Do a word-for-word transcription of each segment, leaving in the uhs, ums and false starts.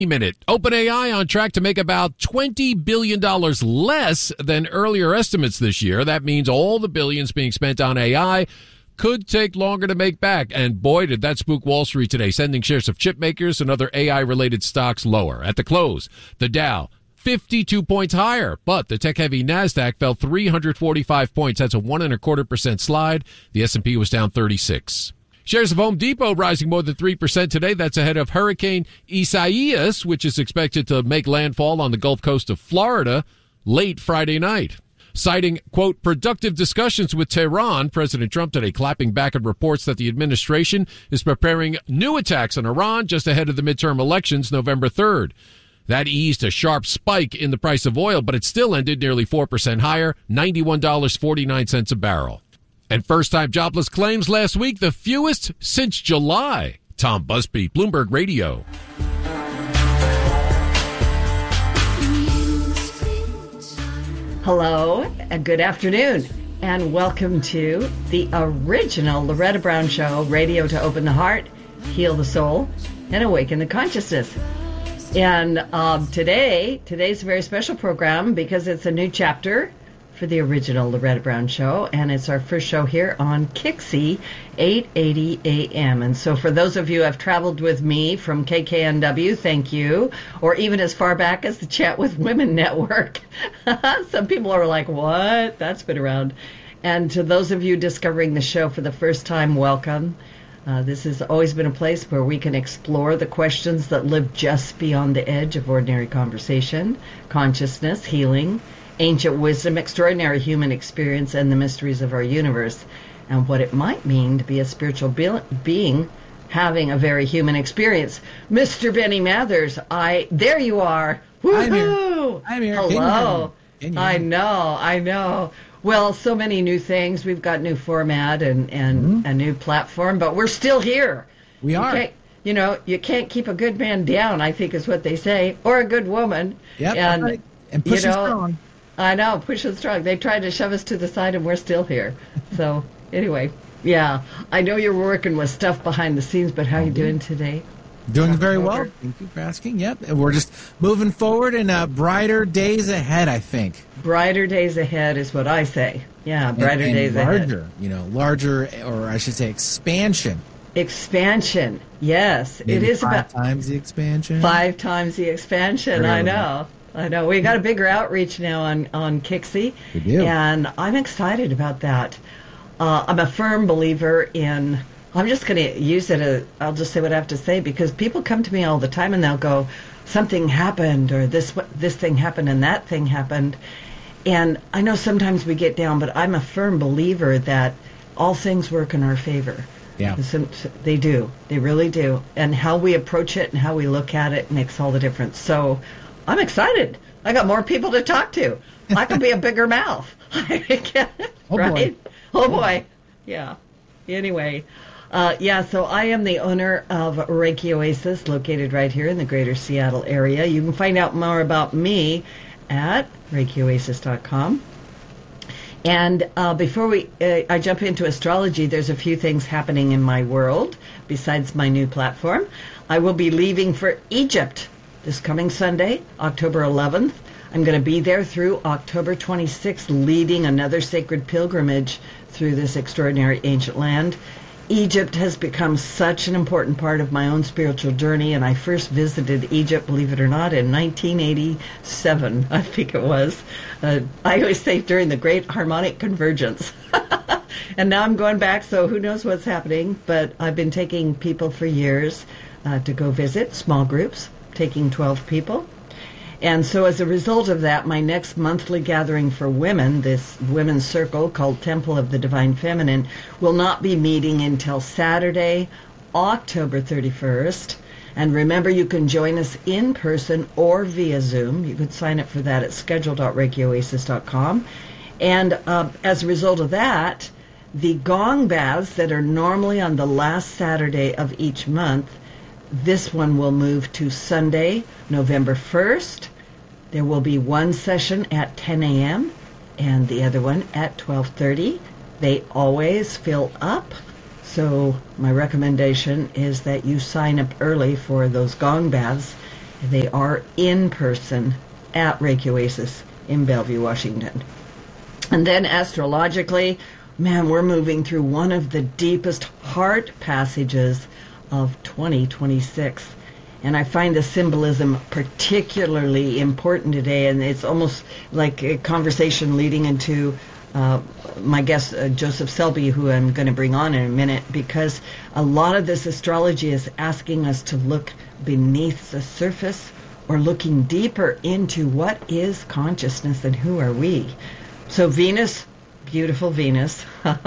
Minute. OpenAI on track to make about twenty billion dollars less than earlier estimates this year. That means all the billions being spent on A I could take longer to make back. And boy, did that spook Wall Street today, sending shares of chip makers and other A I-related stocks lower. At the close, the Dow fifty-two points higher, but the tech-heavy NASDAQ fell three hundred forty-five points. That's a one and a quarter percent slide. The S and P was down thirty-six. Shares of Home Depot rising more than three percent today. That's ahead of Hurricane Isaias, which is expected to make landfall on the Gulf Coast of Florida late Friday night. Citing, quote, productive discussions with Tehran, President Trump today clapping back at reports that the administration is preparing new attacks on Iran just ahead of the midterm elections November third. That eased a sharp spike in the price of oil, but it still ended nearly four percent higher, ninety-one dollars and forty-nine cents a barrel. And first-time jobless claims last week, the fewest since July. Tom Busby, Bloomberg Radio. Hello, and good afternoon, and welcome to the original Loretta Brown Show, radio to open the heart, heal the soul, and awaken the consciousness. And um, today, today's a very special program because it's a new chapter for the original Loretta Brown Show, and it's our first show here on Kixie, eight eighty A M. And so for those of you who have traveled with me from K K N W, thank you, or even as far back as the Chat with Women Network. Some people are like, what? That's been around. And to those of you discovering the show for the first time, welcome. Uh, this has always been a place where we can explore the questions that live just beyond the edge of ordinary conversation, consciousness, healing, ancient wisdom, extraordinary human experience, and the mysteries of our universe, and what it might mean to be a spiritual be- being having a very human experience. Mister Benny Mathers, I there you are. Woohoo! I'm here. Hello. Can you? I know, I know. Well, so many new things. We've got new format and, and mm-hmm. a new platform, but we're still here. We are. You, you know, you can't keep a good man down, I think is what they say, or a good woman. Yep, and, right. And push you know, strong. I know, push it strong. They tried to shove us to the side, and we're still here. So, anyway, yeah. I know you're working with stuff behind the scenes, but how are you doing today? Doing very well. Thank you for asking. Yep. And we're just moving forward in uh, brighter days ahead, I think. Brighter days ahead is what I say. Yeah, brighter and, and days larger, ahead. Larger, you know, larger, or I should say expansion. Expansion, yes. Maybe it is five about times the expansion. Five times the expansion, really? I know. I know. We got a bigger outreach now on, on Kixie. We do. And I'm excited about that. Uh, I'm a firm believer in, I'm just going to use it, as, I'll just say what I have to say, because people come to me all the time and they'll go, something happened, or this this thing happened and that thing happened. And I know sometimes we get down, but I'm a firm believer that all things work in our favor. Yeah. They do. They really do. And how we approach it and how we look at it makes all the difference. So I'm excited. I got more people to talk to. I could be a bigger mouth. oh right? Boy. Oh, boy. Yeah. Anyway. Uh, yeah, so I am the owner of Reiki Oasis, located right here in the greater Seattle area. You can find out more about me at reiki oasis dot com. And uh, before we, uh, I jump into astrology, there's a few things happening in my world besides my new platform. I will be leaving for Egypt this coming Sunday, October eleventh. I'm going to be there through October twenty-sixth, leading another sacred pilgrimage through this extraordinary ancient land. Egypt has become such an important part of my own spiritual journey, and I first visited Egypt, believe it or not, in nineteen eighty-seven, I think it was. Uh, I always say during the Great Harmonic Convergence. And now I'm going back, so who knows what's happening, but I've been taking people for years uh, to go visit, small groups, taking twelve people. And so as a result of that, my next monthly gathering for women, this women's circle called Temple of the Divine Feminine, will not be meeting until Saturday, October thirty-first. And remember, you can join us in person or via Zoom. You could sign up for that at schedule dot reiki oasis dot com. And uh, as a result of that, the gong baths that are normally on the last Saturday of each month, this one will move to Sunday, November first. There will be one session at ten a.m. and the other one at twelve thirty. They always fill up, so my recommendation is that you sign up early for those gong baths. They are in person at Reiki Oasis in Bellevue, Washington. And then astrologically, man, we're moving through one of the deepest heart passages of twenty twenty-six. And I find the symbolism particularly important today, and it's almost like a conversation leading into uh, my guest, uh, Joseph Selby, who I'm going to bring on in a minute, because a lot of this astrology is asking us to look beneath the surface, or looking deeper into what is consciousness and who are we. So Venus, beautiful Venus,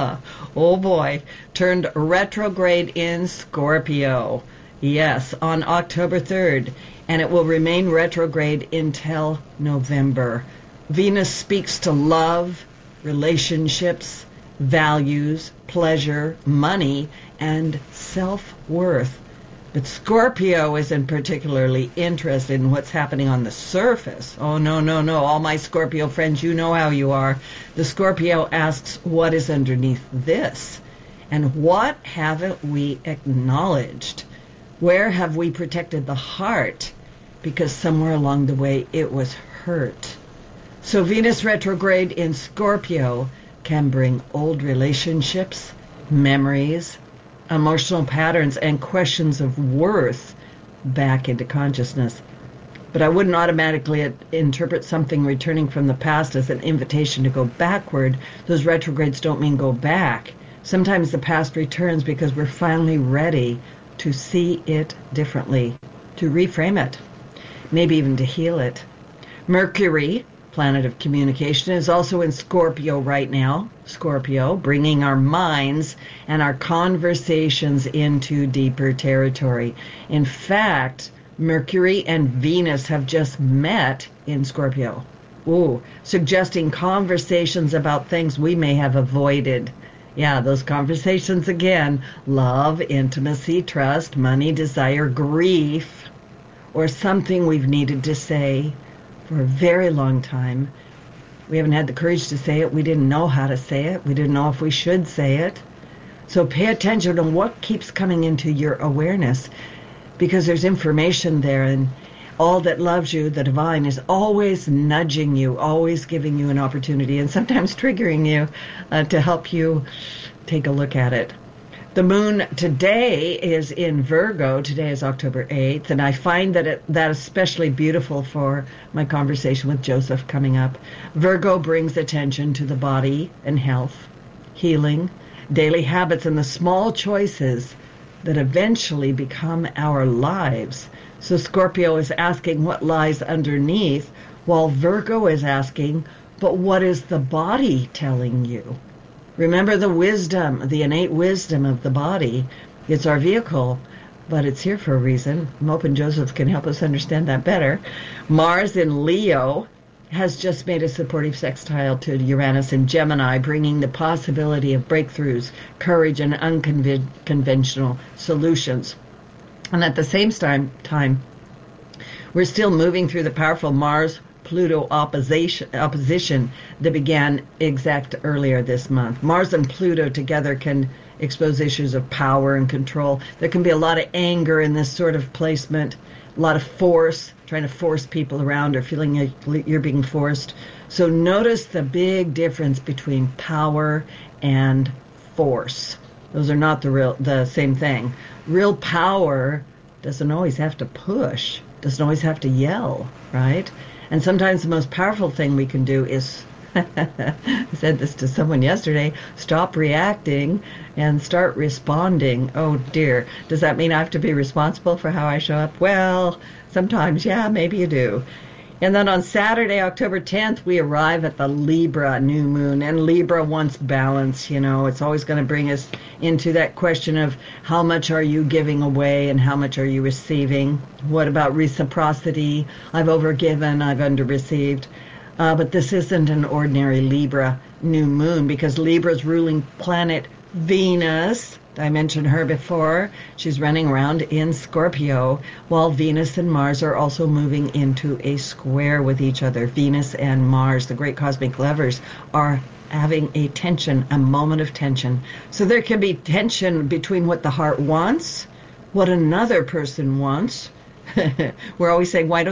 oh boy, turned retrograde in Scorpio. Yes, on October third, and it will remain retrograde until November. Venus speaks to love, relationships, values, pleasure, money, and self-worth. But Scorpio isn't particularly interested in what's happening on the surface. Oh, no, no, no. All my Scorpio friends, you know how you are. The Scorpio asks, what is underneath this? And what haven't we acknowledged? Where have we protected the heart? Because somewhere along the way it was hurt. So Venus retrograde in Scorpio can bring old relationships, memories, emotional patterns, and questions of worth back into consciousness. But I wouldn't automatically interpret something returning from the past as an invitation to go backward. Those retrogrades don't mean go back. Sometimes the past returns because we're finally ready to see it differently, to reframe it, maybe even to heal it. Mercury, planet of communication, is also in Scorpio right now. Scorpio, bringing our minds and our conversations into deeper territory. In fact, Mercury and Venus have just met in Scorpio. Ooh, suggesting conversations about things we may have avoided. Yeah, those conversations again: love, intimacy, trust, money, desire, grief, or something we've needed to say for a very long time. We haven't had the courage to say it. We didn't know how to say it. We didn't know if we should say it. So pay attention to what keeps coming into your awareness, because there's information there, and all that loves you, the divine, is always nudging you, always giving you an opportunity, and sometimes triggering you uh, to help you take a look at it. The moon today is in Virgo. Today is October eighth, and I find that it, that especially beautiful for my conversation with Joseph coming up. Virgo brings attention to the body and health, healing, daily habits, and the small choices that eventually become our lives. So Scorpio is asking what lies underneath, while Virgo is asking, but what is the body telling you? Remember the wisdom, the innate wisdom of the body. It's our vehicle, but it's here for a reason. I'm hoping Joseph can help us understand that better. Mars in Leo has just made a supportive sextile to Uranus in Gemini, bringing the possibility of breakthroughs, courage, and unconventional solutions. And at the same time, time, we're still moving through the powerful Mars-Pluto opposition, opposition that began exact earlier this month. Mars and Pluto together can expose issues of power and control. There can be a lot of anger in this sort of placement, a lot of force, trying to force people around or feeling like you're being forced. So notice the big difference between power and force. Those are not the real, the same thing. Real power doesn't always have to push, doesn't always have to yell, right? And sometimes the most powerful thing we can do is, I said this to someone yesterday, stop reacting and start responding. Oh dear, does that mean I have to be responsible for how I show up? Well, sometimes, yeah, maybe you do. And then on Saturday, October tenth, we arrive at the Libra new moon. And Libra wants balance, you know. It's always going to bring us into that question of how much are you giving away and how much are you receiving? What about reciprocity? I've overgiven, I've underreceived. Uh, but this isn't an ordinary Libra new moon, because Libra's ruling planet, Venus, I mentioned her before, she's running around in Scorpio, while Venus and Mars are also moving into a square with each other. Venus and Mars, the great cosmic lovers, are having a tension, a moment of tension. So there can be tension between what the heart wants, what another person wants, We're always saying, why don't